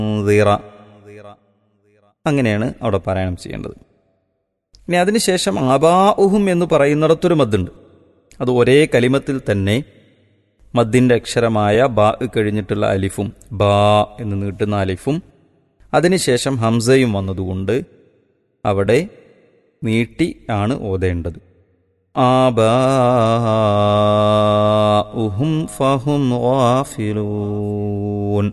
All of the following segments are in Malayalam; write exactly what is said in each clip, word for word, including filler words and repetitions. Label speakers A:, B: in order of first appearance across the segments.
A: അങ്ങനെയാണ് അവിടെ പാരായണം ചെയ്യേണ്ടത്. ഇനി അതിനുശേഷം ആബാഉഹും എന്ന് പറയുന്നിടത്തൊരു മദ്ദുണ്ട്. അത് ഒരേ കലിമത്തിൽ തന്നെ മദ്ദിൻ്റെ അക്ഷരമായ ബാ കഴിഞ്ഞിട്ടുള്ള അലിഫും ബാ എന്ന് നീട്ടുന്ന അലിഫും അതിനുശേഷം ഹംസയും വന്നതുകൊണ്ട് അവിടെ നീട്ടി ആണ് ഓതേണ്ടത്. ആബാഉഹും ഫഹും ഗാഫിലൂൻ.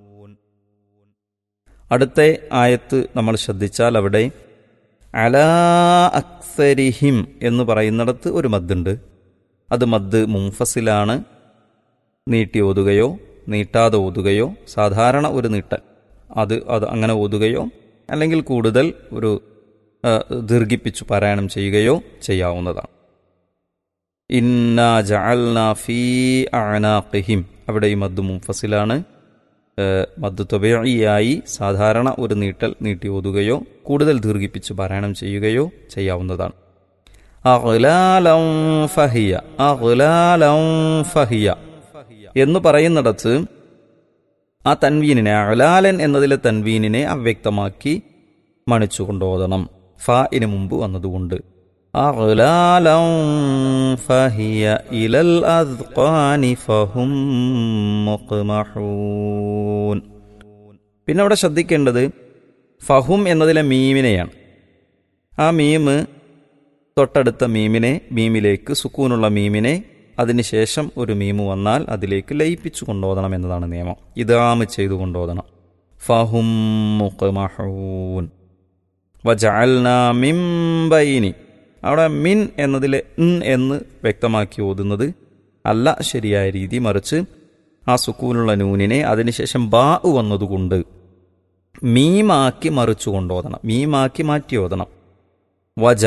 A: അടുത്ത ആയത്ത് നമ്മൾ ശ്രദ്ധിച്ചാൽ അവിടെ അലാ അക്സരിഹിം എന്ന് പറയുന്നിടത്ത് ഒരു മദ്ദുണ്ട്. അത് മദ് മുൻഫസിലാണ്. നീട്ടി ഓതുകയോ നീട്ടാതെ ഓതുകയോ സാധാരണ ഒരു നീട്ടൽ അത് അത് അങ്ങനെ ഓതുകയോ അല്ലെങ്കിൽ കൂടുതൽ ഒരു ദീർഘിപ്പിച്ചു പാരായണം ചെയ്യുകയോ ചെയ്യാവുന്നതാണ്. ഇന്നാ ജഅൽനാ ഫീ അഅനാഖിഹിം അവിടെ ഈ മദ് മുൻഫസിലാണ്. മദ് തബീഇയായി സാധാരണ ഒരു നീട്ടൽ നീട്ടി ഓതുകയോ കൂടുതൽ ദീർഘിപ്പിച്ച് പാരായണം ചെയ്യുകയോ ചെയ്യാവുന്നതാണ്. അഗ്ലാലൻ ഫഹിയ അഗ്ലാലൻ ഫഹിയ എന്ന് പറയുന്നിടത്ത് ആ തൻവീനിനെ അഗ്ലാലൻ എന്നതിലെ തൻവീനിനെ അവ്യക്തമാക്കി മണിച്ചു കൊണ്ടോതണം. ഫാഇന് മുമ്പ് വന്നതുകൊണ്ട് അഗ്ലാലൻ ഫഹിയ ഇലൽ അദ്ഖാനി ഫഹും മുഖ്മഹൂൻ. പിന്നെ അവിടെ ശ്രദ്ധിക്കേണ്ടത് ഫഹും എന്നതിലെ മീമിനെയാണ്. ആ മീമ് തൊട്ടടുത്ത മീമിനെ മീമിലേക്ക് സുക്കൂനുള്ള മീമിനെ അതിനുശേഷം ഒരു മീമ് വന്നാൽ അതിലേക്ക് ലയിപ്പിച്ചു കൊണ്ടോതണം എന്നതാണ് നിയമം. ഇദാമ് ചെയ്തു കൊണ്ടോതണം. ഫഹും മുഖ്മഹൂൻ. വജഅൽനാ മിൻ ബൈനി അവിടെ മിൻ എന്നതിലെ ഇൻ എന്ന് വ്യക്തമാക്കി ഓതുന്നത് അല്ല ശരിയായ രീതി. മറിച്ച് ആ സുക്കൂനുള്ള നൂനിനെ അതിനുശേഷം ബാ വന്നതുകൊണ്ട് മീമാക്കി മറിച്ചു കൊണ്ടോതണം. മീമാക്കി മാറ്റി ഓതണം. വജ